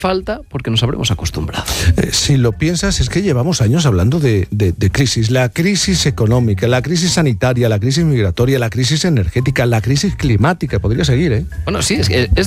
falta porque nos habremos acostumbrado. Si lo piensas, es que llevamos años hablando de crisis. La crisis económica, la crisis sanitaria, la crisis migratoria, la crisis energética, la crisis climática. Podría seguir, ¿eh? Bueno, sí, es